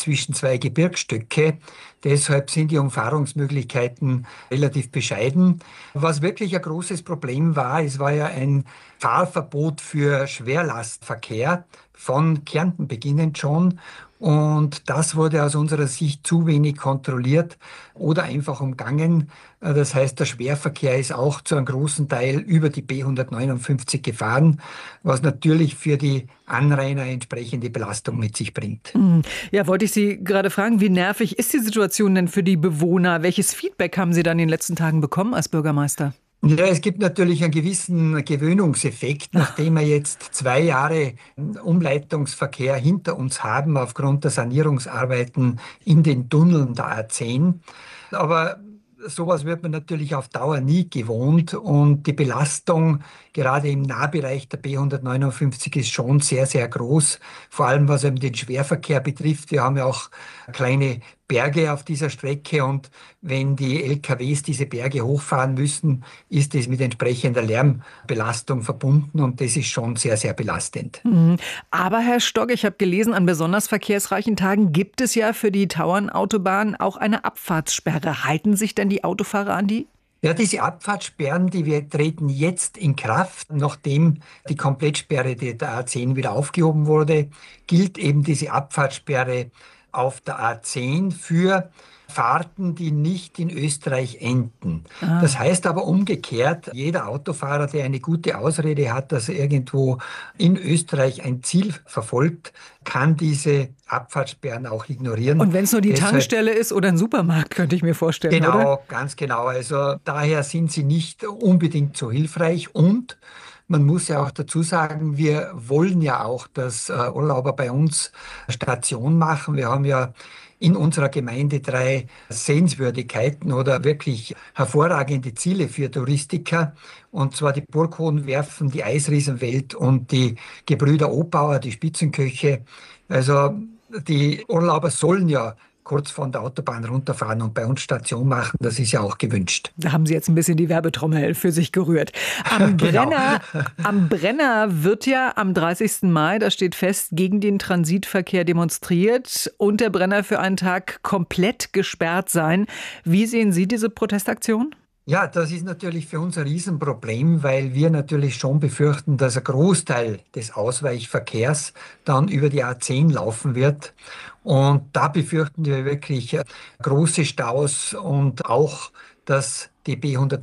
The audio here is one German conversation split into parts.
zwischen zwei Gebirgsstücke. Deshalb sind die Umfahrungsmöglichkeiten relativ bescheiden. Was wirklich ein großes Problem war, es war ja ein Fahrverbot für Schwerlastverkehr von Kärnten beginnend schon. Und das wurde aus unserer Sicht zu wenig kontrolliert oder einfach umgangen. Das heißt, der Schwerverkehr ist auch zu einem großen Teil über die B159 gefahren, was natürlich für die Anrainer entsprechende Belastung mit sich bringt. Ja, wollte ich Sie gerade fragen, wie nervig ist die Situation denn für die Bewohner? Welches Feedback haben Sie dann in den letzten Tagen bekommen als Bürgermeister? Ja, es gibt natürlich einen gewissen Gewöhnungseffekt, nachdem wir jetzt 2 Jahre Umleitungsverkehr hinter uns haben aufgrund der Sanierungsarbeiten in den Tunneln der A10. Aber sowas wird man natürlich auf Dauer nie gewohnt und die Belastung gerade im Nahbereich der B159 ist schon sehr, sehr groß, vor allem was eben den Schwerverkehr betrifft. Wir haben ja auch kleine Berge auf dieser Strecke und wenn die LKWs diese Berge hochfahren müssen, ist es mit entsprechender Lärmbelastung verbunden und das ist schon sehr, sehr belastend. Aber Herr Stock, ich habe gelesen, an besonders verkehrsreichen Tagen gibt es ja für die Tauernautobahn auch eine Abfahrtssperre. Halten sich denn die Autofahrer an die? Ja, diese Abfahrtssperren, wir treten jetzt in Kraft. Nachdem die Komplettsperre der A10 wieder aufgehoben wurde, gilt eben diese Abfahrtssperre auf der A10 für Fahrten, die nicht in Österreich enden. Das heißt aber umgekehrt, jeder Autofahrer, der eine gute Ausrede hat, dass er irgendwo in Österreich ein Ziel verfolgt, kann diese Abfahrtssperren auch ignorieren. Und wenn es nur die Tankstelle ist oder ein Supermarkt, könnte ich mir vorstellen, genau, oder? ganz genau. Also daher sind sie nicht unbedingt so hilfreich und man muss ja auch dazu sagen, wir wollen ja auch, dass Urlauber bei uns Station machen. Wir haben ja in unserer Gemeinde 3 Sehenswürdigkeiten oder wirklich hervorragende Ziele für Touristiker. Und zwar die Burg Hohenwerfen, die Eisriesenwelt und die Gebrüder Opauer, die Spitzenköche. Also die Urlauber sollen ja kurz von der Autobahn runterfahren und bei uns Station machen. Das ist ja auch gewünscht. Da haben Sie jetzt ein bisschen die Werbetrommel für sich gerührt. Am Genau. am Brenner wird ja am 30. Mai, das steht fest, gegen den Transitverkehr demonstriert und der Brenner für einen Tag komplett gesperrt sein. Wie sehen Sie diese Protestaktion? Ja, das ist natürlich für uns ein Riesenproblem, weil wir natürlich schon befürchten, dass ein Großteil des Ausweichverkehrs dann über die A10 laufen wird. Und da befürchten wir wirklich große Staus und auch, dass die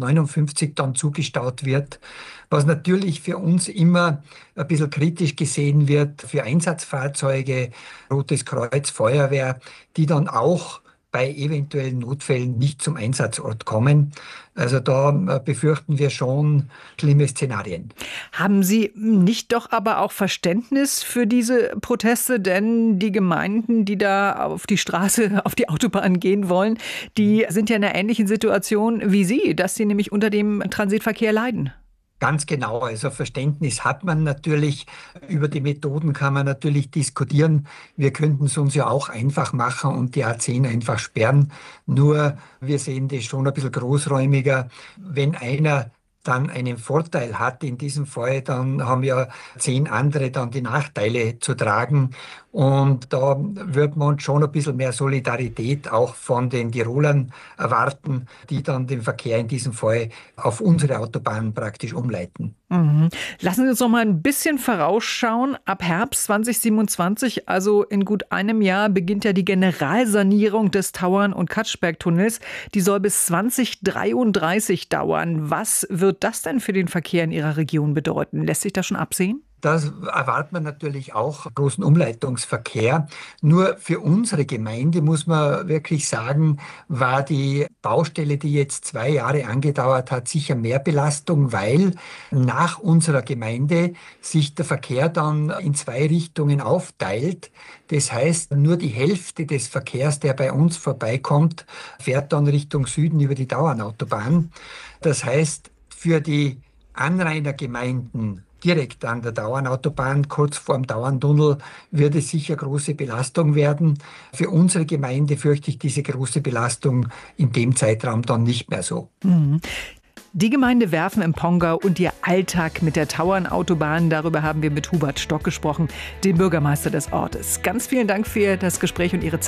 B159 dann zugestaut wird, was natürlich für uns immer ein bisschen kritisch gesehen wird für Einsatzfahrzeuge, Rotes Kreuz, Feuerwehr, die dann auch bei eventuellen Notfällen nicht zum Einsatzort kommen. Also da befürchten wir schon schlimme Szenarien. Haben Sie nicht doch aber auch Verständnis für diese Proteste? Denn die Gemeinden, die da auf die Straße, auf die Autobahn gehen wollen, die sind ja in einer ähnlichen Situation wie Sie, dass sie nämlich unter dem Transitverkehr leiden. Ganz genau, also Verständnis hat man natürlich. Über die Methoden kann man natürlich diskutieren. Wir könnten es uns ja auch einfach machen und die A10 einfach sperren. Nur wir sehen das schon ein bisschen großräumiger. Wenn einer dann einen Vorteil hat in diesem Fall, dann haben ja 10 andere dann die Nachteile zu tragen. Und da wird man uns schon ein bisschen mehr Solidarität auch von den Tirolern erwarten, die dann den Verkehr in diesem Fall auf unsere Autobahn praktisch umleiten. Lassen Sie uns noch mal ein bisschen vorausschauen. Ab Herbst 2027, also in gut einem Jahr, beginnt ja die Generalsanierung des Tauern- und Katschberg-Tunnels. Die soll bis 2033 dauern. Was wird das denn für den Verkehr in Ihrer Region bedeuten? Lässt sich das schon absehen? Das erwartet man natürlich auch, großen Umleitungsverkehr. Nur für unsere Gemeinde, muss man wirklich sagen, war die Baustelle, die jetzt 2 Jahre angedauert hat, sicher mehr Belastung, weil nach unserer Gemeinde sich der Verkehr dann in 2 Richtungen aufteilt. Das heißt, nur die Hälfte des Verkehrs, der bei uns vorbeikommt, fährt dann Richtung Süden über die Tauernautobahn. Das heißt, für die Anrainergemeinden direkt an der Tauernautobahn, kurz vor dem Tauerntunnel, wird es sicher große Belastung werden. Für unsere Gemeinde fürchte ich diese große Belastung in dem Zeitraum dann nicht mehr so. Die Gemeinde Werfen im Pongau und ihr Alltag mit der Tauernautobahn, darüber haben wir mit Hubert Stock gesprochen, dem Bürgermeister des Ortes. Ganz vielen Dank für das Gespräch und Ihre Zeit.